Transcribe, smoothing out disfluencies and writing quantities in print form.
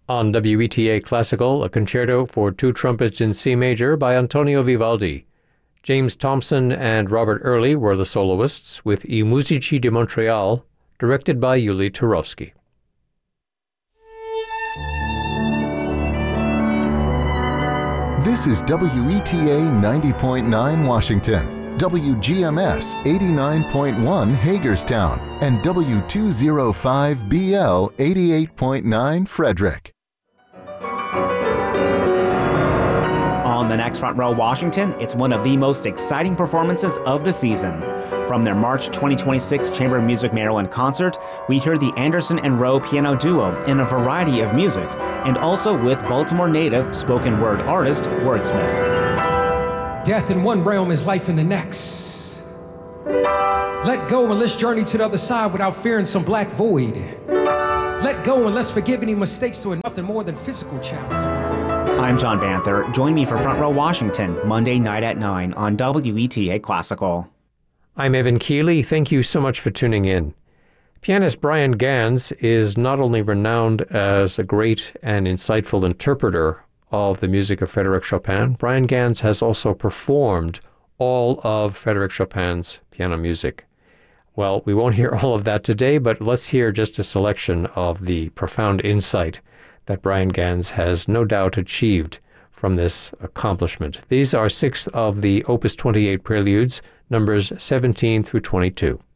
On WETA Classical, a concerto for two trumpets in C major by Antonio Vivaldi. James Thompson and Robert Early were the soloists, with I Musici di Montreal, directed by Yuli Turovsky. This is WETA 90.9 Washington, WGMS 89.1 Hagerstown, and W205BL 88.9 Frederick. On the next Front Row Washington, it's one of the most exciting performances of the season. From their March 2026 Chamber Music Maryland concert, we hear the Anderson and Rowe piano duo in a variety of music, and also with Baltimore native spoken word artist Wordsmith. Death in one realm is life in the next. Let go and let's journey to the other side without fearing some black void. Let go and let's forgive any mistakes to nothing more than physical challenge. I'm John Banther. Join me for Front Row Washington, Monday night at 9 on WETA Classical. I'm Evan Keeley. Thank you so much for tuning in. Pianist Bryan Ganz is not only renowned as a great and insightful interpreter of the music of Frédéric Chopin, Bryan Ganz has also performed all of Frédéric Chopin's piano music. Well, we won't hear all of that today, but let's hear just a selection of the profound insight that Bryan Ganz has no doubt achieved from this accomplishment. These are 6 of the Opus 28 preludes, numbers 17 through 22.